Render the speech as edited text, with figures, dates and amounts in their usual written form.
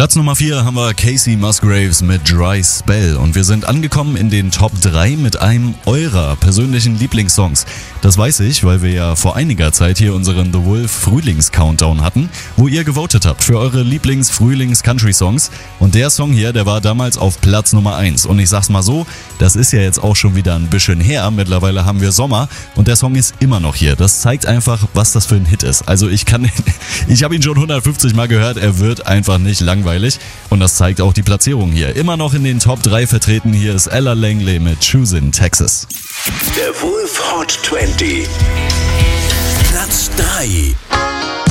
Platz Nummer 4 haben wir Casey Musgraves mit Dry Spell und wir sind angekommen in den Top 3 mit einem eurer persönlichen Lieblingssongs. Das weiß ich, weil wir ja vor einiger Zeit hier unseren The Wolf Frühlings-Countdown hatten, wo ihr gewotet habt für eure Lieblings-Frühlings-Country-Songs und der Song hier, der war damals auf Platz Nummer 1 und ich sag's mal so, das ist ja jetzt auch schon wieder ein bisschen her, mittlerweile haben wir Sommer und der Song ist immer noch hier. Das zeigt einfach, was das für ein Hit ist. Also ich habe ihn schon 150 Mal gehört, er wird einfach nicht langweilig und das zeigt auch die Platzierung hier. Immer noch in den Top 3 vertreten, hier ist Ella Langley mit Choosing Texas. Der Wolf Hot 20. Platz 3.